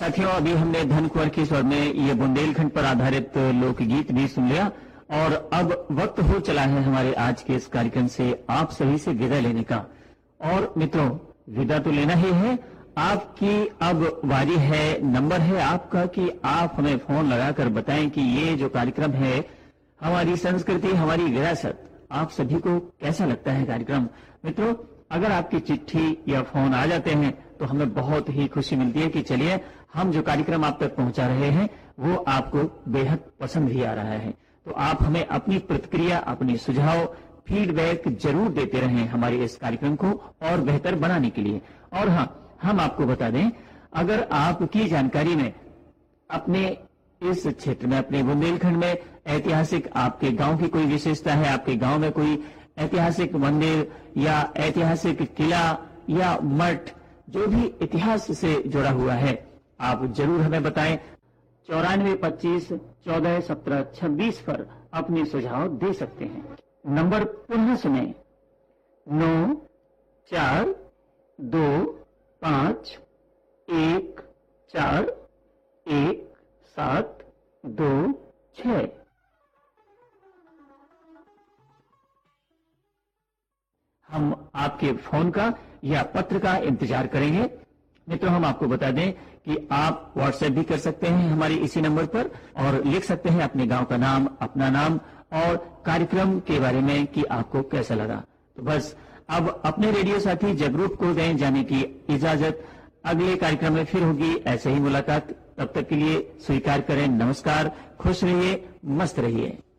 साथियों, अभी हमने धन कुंवर की स्वर में ये बुंदेलखंड पर आधारित लोकगीत भी सुन लिया और अब वक्त हो चला है हमारे आज के इस कार्यक्रम से आप सभी से विदा लेने का। और मित्रों, विदा तो लेना ही है, आपकी अब बारी है, नंबर है आपका कि आप हमें फोन लगाकर बताएं कि ये जो कार्यक्रम है, हमारी संस्कृति, हमारी विरासत, आप सभी को कैसा लगता है कार्यक्रम। मित्रों, अगर आपकी चिट्ठी या फोन आ जाते हैं तो हमें बहुत ही खुशी मिलती है कि चलिए हम जो कार्यक्रम आप तक पहुंचा रहे हैं वो आपको बेहद पसंद भी आ रहा है। तो आप हमें अपनी प्रतिक्रिया, अपनी सुझाव, फीडबैक जरूर देते रहें हमारे इस कार्यक्रम को और बेहतर बनाने के लिए। और हाँ, हम आपको बता दें, अगर आपकी जानकारी में अपने इस क्षेत्र में, अपने बुंदेलखंड में ऐतिहासिक आपके गांव की कोई विशेषता है, आपके गांव में कोई ऐतिहासिक मंदिर या ऐतिहासिक किला या मठ, जो भी इतिहास से जुड़ा हुआ है, आप जरूर हमें बताएं। 9425141726 पर अपने सुझाव दे सकते हैं। नंबर पुनः सुने, 9425141726। हम आपके फोन का या पत्र का इंतजार करेंगे। मित्रों, हम आपको बता दें कि आप व्हाट्सएप भी कर सकते हैं हमारे इसी नंबर पर और लिख सकते हैं अपने गांव का नाम, अपना नाम और कार्यक्रम के बारे में कि आपको कैसा लगा। तो बस अब अपने रेडियो साथी जगरूप को दें जाने की इजाजत। अगले कार्यक्रम में फिर होगी ऐसे ही मुलाकात। तब तक के लिए स्वीकार करें। नमस्कार, खुश रहिए, मस्त रहिए।